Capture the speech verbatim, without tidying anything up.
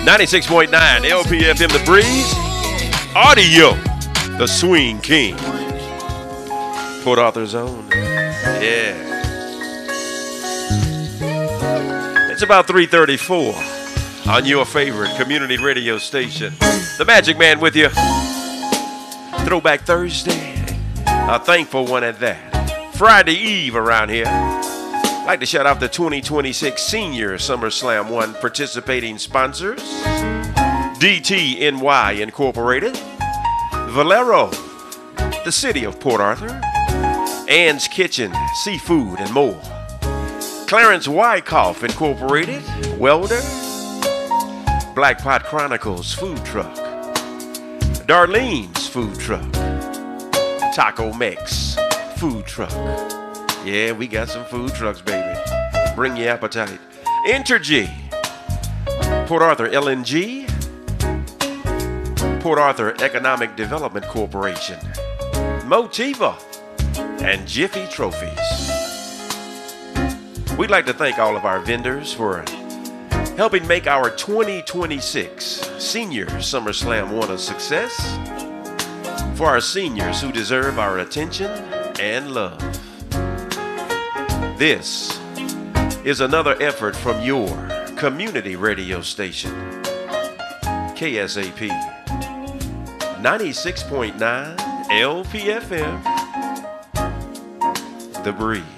ninety-six point nine L P F M The Breeze. Audio, the Swing King. Port Arthur's own. Yeah. It's about three thirty-four on your favorite community radio station. The Magic Man with you. Throwback Thursday. A thankful one at that. Friday Eve around here. I'd like to shout out the twenty twenty-six Senior SummerSlam one participating sponsors. D T N Y Incorporated. Valero, the City of Port Arthur. Ann's Kitchen, Seafood, and more. Clarence Wyckoff Incorporated. Welder. Black Pot Chronicles Food Truck. Darlene's Food Truck. Taco Mex Food Truck. Yeah, we got some food trucks, baby. Bring your appetite. Entergy. Port Arthur L N G. Port Arthur Economic Development Corporation. Motiva. And Jiffy Trophies. We'd like to thank all of our vendors for helping make our twenty twenty-six Senior SummerSlam one a success. For our seniors who deserve our attention and love. This is another effort from your community radio station, K S A P ninety-six point nine L P F M, The Breeze.